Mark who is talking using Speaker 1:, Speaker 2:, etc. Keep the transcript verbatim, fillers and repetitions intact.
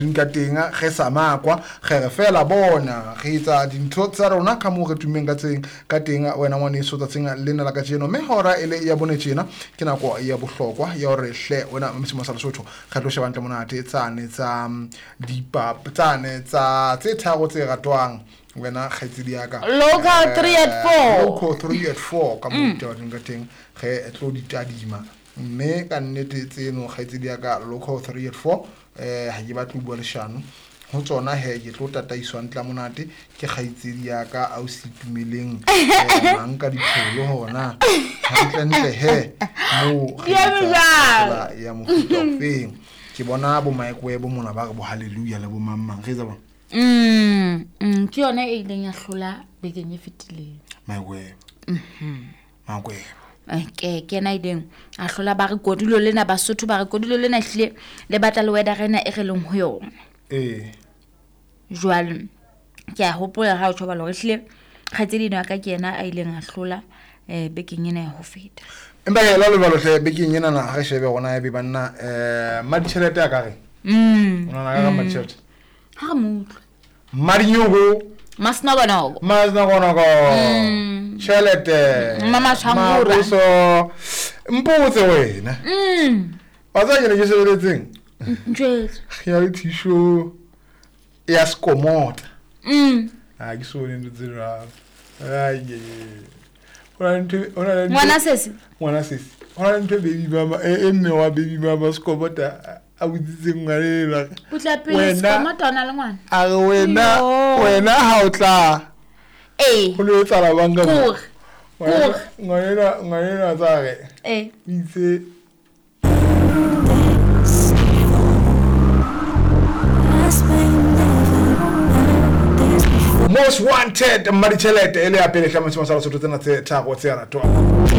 Speaker 1: nka tenga ge sa makwa ge re fela bona ge itsa dintho tsa rona ka mo re tumeng ka tseng ka tenga wena ngwane so tsa tsenga lena la ka tseno me hora ele ya bone tsena ke nako ya bohlokwa ya re hle wena msimo sa Lesotho ga tlo sheba ntle monate tsane tsa dipap tsane tsa tse tharo tse ratwang wena khaitsedi ya ka
Speaker 2: local three at four
Speaker 1: local three at four ka mo twa dinga teng ge tlo ditadima mme ka nnete tseno khaitsedi ya ka local three at four eh ha ke batla bua leshano ho tsona he ke tlo tataiswa ntla monate ke khaitsedi ya ka au situmeleng mang ka dipholo hona ha ntle he mo ya ya mo feng ke bona bo maikwe bo mona ba re bo haleluya le bo mamang ge tsaba
Speaker 2: mm mm ke yona e ileng ya hlola bekeng e fetileng
Speaker 1: maikwe
Speaker 2: mhm
Speaker 1: maikwe
Speaker 2: ke ke na ideng a hlola ba re kodilo lena Basotho ba re kodilo lena hlile le batla le weather rena e re leng ho yona
Speaker 1: eh
Speaker 2: jwale ke a hopola ha o thoba lo hlile khatsedi no ka ke yena a ileng a hlola eh bekeng ena ya ho feta
Speaker 1: empa ya lo le hle bekeng ena na ga shebe gona e be banna eh maditšhelete ya ka ge
Speaker 2: mm
Speaker 1: ona ga maditšhelete
Speaker 2: ha mo
Speaker 1: marinyogo
Speaker 2: masna bona
Speaker 1: masna bona go chelete
Speaker 2: mama changura
Speaker 1: mabuso mputse wena
Speaker 2: mm
Speaker 1: watsa ke ke sebeletseng
Speaker 2: nje
Speaker 1: ya le tisho ya skomota
Speaker 2: mm
Speaker 1: ha ke so le nditsira aye ona ntwe ona
Speaker 2: ngwana sesi
Speaker 1: ngwana sesi ona ntwe baby mama e mme wa baby mama skomota a butsitse ngwalela
Speaker 2: butla pele skomota ona le ngwana
Speaker 1: a wena wena ha o tla
Speaker 2: eh
Speaker 1: go le tsala banga
Speaker 2: kur kur
Speaker 1: ngwana ngwana tsa ge
Speaker 2: eh
Speaker 1: itse most wanted maditšhelete ele ya pele tla motho sa Lesotho tsena tse thago tse ratwa